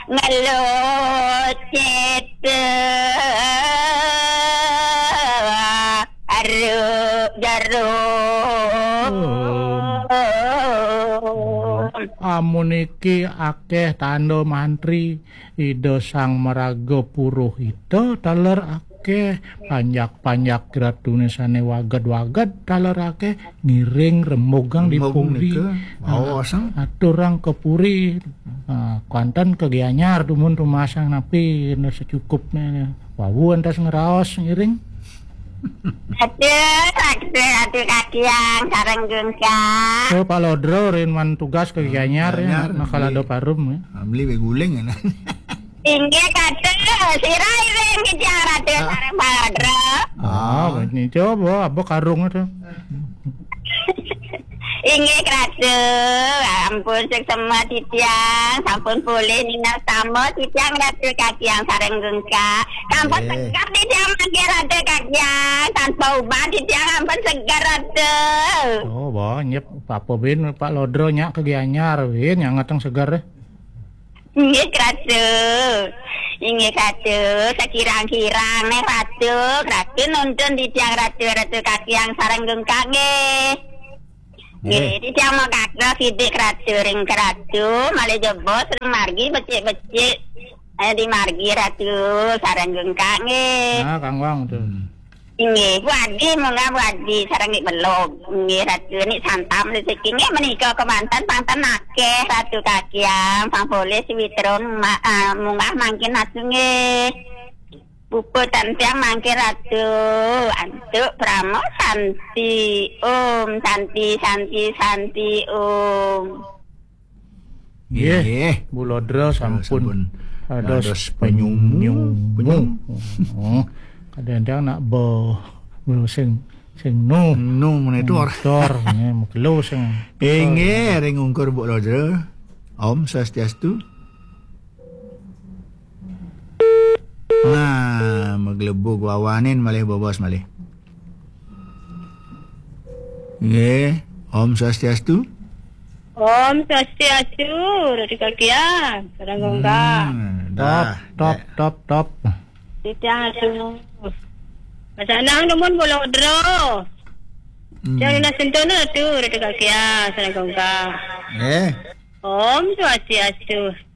ngelocet Amun iki akeh tanda mantri ida sang maraga purohita taler akeh panjak-panjak gradune sane wagad-wagad taler akeh ngiring remogang dipuri aturang kepuri konten ke Gianyar dumun rumasang napi secukupnya wawu entas ngeraos ngiring Aduh kakiang sareng gengkang. So Pak Lodro rinman tugas ke Gianyar ya, nakalado parum ya. Beli beguling ya. Inggih kados sirai ring kijang ratu sareng Pak Lodro. Ini coba apa karung itu. Inggih ratu, ampun semua titiang, sampun boleh ningal tamu titiang ratu kakiang sareng gengkang. Sampun segar titiang mangke ratu kakiang, tanpa ubah titiang ampun segar ratu. Oh, nyep apa bin Pak Lodro nyak ke Gianyar bin yang ngateng segar deh. Inggih ratu. Inggih ratu, sekirang-kirang nih ratu nuntun titiang ratu kakiang sareng gengkang nggih. Jadi yang mau kakak sidik ratu ring keratu malah jebos ring margi becik-becik di margi ratu sarang gengkang Kang Wang tuh ini wadi wadi sarang belum ini ratu ini santam rezekinya menikah kemantan pantan nake ratu kakiang pang boleh si witron munggah mangkin ratu Buku tantiang mangkir ratu antuk pramo santi santi Nggih Bu Lodro sampun kados penyum kadang-kadang nak sing nu monitor mekelo sing nggih ring ungkur Bu Lodro Om Swastiastu. Nah, maglebog wawanin malih bobos malih. Nggih, Om Swastiastu. Om Swastiastu, roti kakian, sareng gengkang. Top. Titiang atu. Masanang numun Bu Lodro. Jangan nasentono atu roti kakian, sareng gengkang. Om Swastiastu.